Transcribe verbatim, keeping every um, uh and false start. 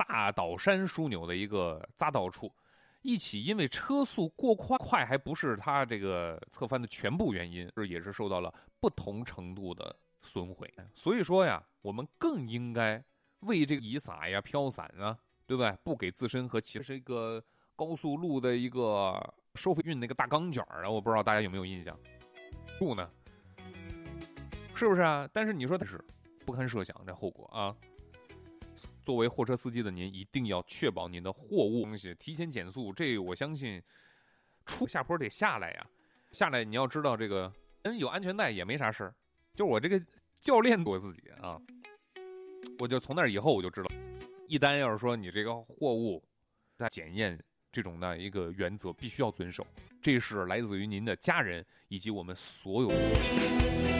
大岛山枢纽的一个匝道处，一起因为车速过快，快还不是它这个侧翻的全部原因，也是受到了不同程度的损毁。所以说呀，我们更应该为这个雨伞呀、飘伞啊，对吧？不给自身和其实一个高速路的一个收费运那个大钢卷啊，我不知道大家有没有印象？路呢？是不是啊？但是你说的是不堪设想这后果啊！作为货车司机的您，一定要确保您的货物东西提前减速。这我相信，出下坡得下来呀，下来你要知道这个人有安全带也没啥事儿。就是我这个教练我自己啊，我就从那以后我就知道，一旦要是说你这个货物在检验这种的一个原则必须要遵守，这是来自于您的家人以及我们所有人。